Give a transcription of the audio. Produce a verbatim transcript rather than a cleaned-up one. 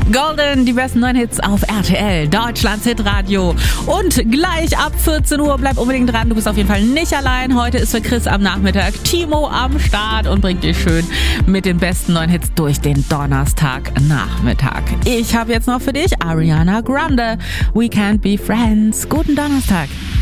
Golden, die besten neuen Hits auf R T L, Deutschlands Hitradio. Und gleich ab vierzehn Uhr, bleib unbedingt dran, du bist auf jeden Fall nicht allein. Heute ist für Chris am Nachmittag Timo am Start und bringt dich schön mit den besten neuen Hits durch den Donnerstagnachmittag. Ich habe jetzt noch für dich Ariana Grande, We Can't Be Friends. Guten Donnerstag.